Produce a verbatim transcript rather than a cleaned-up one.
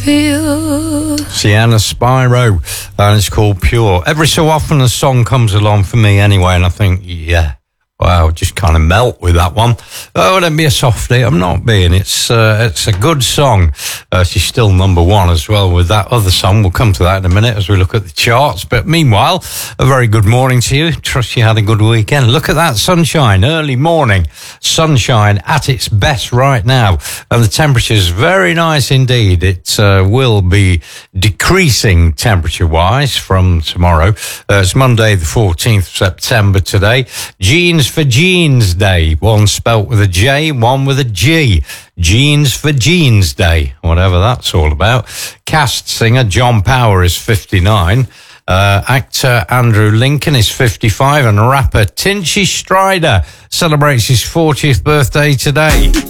feel. Sienna Spyro, and it's called Pure. Every so often a song comes along for me anyway, and I think, yeah, wow, just kind of melt with that one. Oh, don't be a softie. I'm not being. It's uh, it's a good song. Uh, she's still number one as well with that other song. We'll come to that in a minute as we look at the charts. But meanwhile, a very good morning to you. Trust you had a good weekend. Look at that sunshine, early morning. Sunshine at its best right now. And the temperature's very nice indeed. It uh, will be decreasing temperature-wise from tomorrow. Uh, it's Monday the fourteenth of September today. Jeans for Jeans Day. One spelt with a J, one with a G. Jeans for Jeans Day, whatever that's all about. Cast singer John Power is fifty-nine. Uh, actor Andrew Lincoln is fifty-five. And rapper Tinchy Strider celebrates his fortieth birthday today.